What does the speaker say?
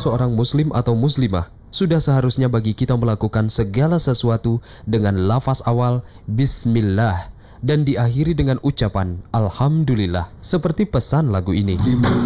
seorang muslim atau muslimah, sudah seharusnya bagi kita melakukan segala sesuatu dengan lafaz awal Bismillah dan diakhiri dengan ucapan Alhamdulillah, seperti pesan lagu ini.